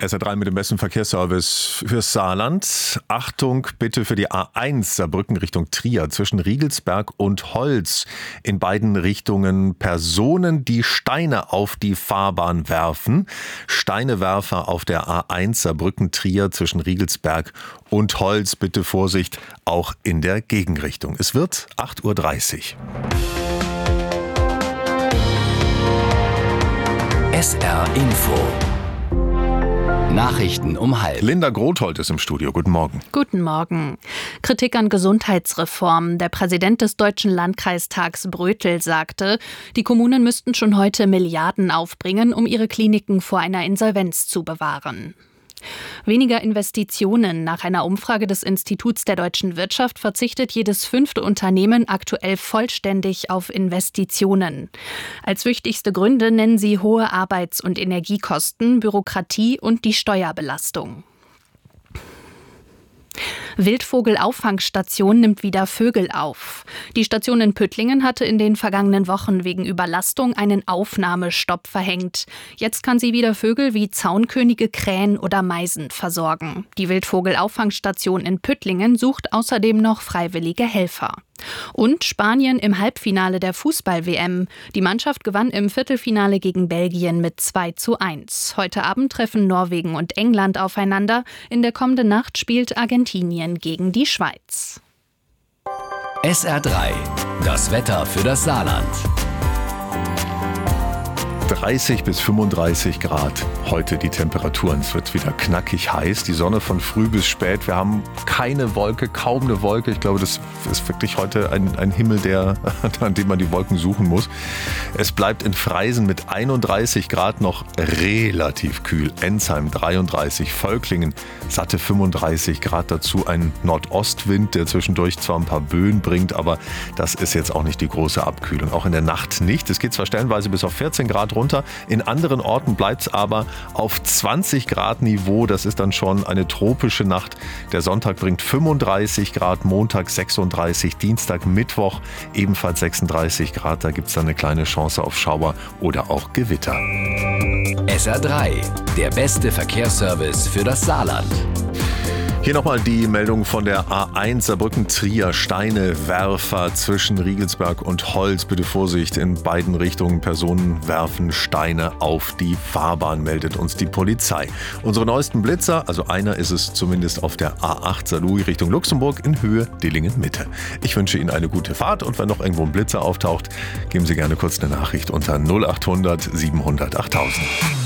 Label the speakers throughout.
Speaker 1: SR3 mit dem besten Verkehrsservice fürs Saarland. Achtung bitte für die A1 Saarbrücken Richtung Trier zwischen Riegelsberg und Holz. In beiden Richtungen Personen, die Steine auf die Fahrbahn werfen. Steinewerfer auf der A1 Saarbrücken Trier zwischen Riegelsberg und Holz. Bitte Vorsicht, auch in der Gegenrichtung. Es wird 8:30 Uhr.
Speaker 2: SR Info. Nachrichten um 12:30.
Speaker 1: Linda Grothold ist im Studio. Guten Morgen.
Speaker 3: Guten Morgen. Kritik an Gesundheitsreform. Der Präsident des Deutschen Landkreistags Brötel sagte, die Kommunen müssten schon heute Milliarden aufbringen, um ihre Kliniken vor einer Insolvenz zu bewahren. Weniger Investitionen. Nach einer Umfrage des Instituts der deutschen Wirtschaft verzichtet jedes 5. Unternehmen aktuell vollständig auf Investitionen. Als wichtigste Gründe nennen sie hohe Arbeits- und Energiekosten, Bürokratie und die Steuerbelastung. Wildvogelauffangstation nimmt wieder Vögel auf. Die Station in Püttlingen hatte in den vergangenen Wochen wegen Überlastung einen Aufnahmestopp verhängt. Jetzt kann sie wieder Vögel wie Zaunkönige, Krähen oder Meisen versorgen. Die Wildvogelauffangstation in Püttlingen sucht außerdem noch freiwillige Helfer. Und Spanien im Halbfinale der Fußball-WM. Die Mannschaft gewann im Viertelfinale gegen Belgien mit 2:1. Heute Abend treffen Norwegen und England aufeinander. In der kommenden Nacht spielt Argentinien gegen die Schweiz.
Speaker 2: SR3, das Wetter für das Saarland.
Speaker 1: 30 bis 35 Grad. Heute die Temperaturen. Es wird wieder knackig heiß. Die Sonne von früh bis spät. Wir haben keine Wolke, kaum eine Wolke. Ich glaube, das ist wirklich heute ein Himmel, an dem man die Wolken suchen muss. Es bleibt in Freisen mit 31 Grad noch relativ kühl. Ensheim 33, Völklingen satte 35 Grad. Dazu ein Nordostwind, der zwischendurch zwar ein paar Böen bringt, aber das ist jetzt auch nicht die große Abkühlung. Auch in der Nacht nicht. Es geht zwar stellenweise bis auf 14 Grad runter. In anderen Orten bleibt es aber auf 20 Grad Niveau. Das ist dann schon eine tropische Nacht. Der Sonntag bringt 35 Grad, Montag 36, Dienstag, Mittwoch ebenfalls 36 Grad. Da gibt es dann eine kleine Chance auf Schauer oder auch Gewitter.
Speaker 2: SR3, der beste Verkehrsservice für das Saarland.
Speaker 1: Hier nochmal die Meldung von der A1 Saarbrücken-Trier. Steinewerfer zwischen Riegelsberg und Holz. Bitte Vorsicht, in beiden Richtungen. Personen werfen Steine auf die Fahrbahn, meldet uns die Polizei. Unsere neuesten Blitzer, also einer ist es zumindest auf der A8 Saarlouis Richtung Luxemburg in Höhe Dillingen-Mitte. Ich wünsche Ihnen eine gute Fahrt und wenn noch irgendwo ein Blitzer auftaucht, geben Sie gerne kurz eine Nachricht unter 0800 700 8000.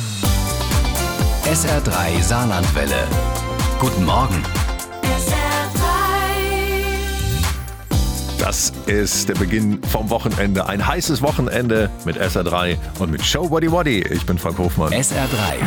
Speaker 2: SR3 Saarlandwelle. Guten Morgen.
Speaker 1: Das ist der Beginn vom Wochenende. Ein heißes Wochenende mit SR3 und mit Show Wadi Wadi. Ich bin Frank Hofmann.
Speaker 2: SR3.